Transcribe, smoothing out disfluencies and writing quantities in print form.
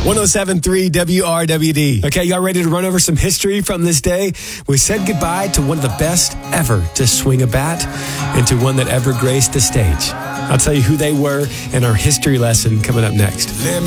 107.3 WRWD. Okay, y'all ready to run over some history from this day? We said goodbye to one of the best ever to swing a bat and to one that ever graced the stage. I'll tell you who they were in our history lesson coming up next.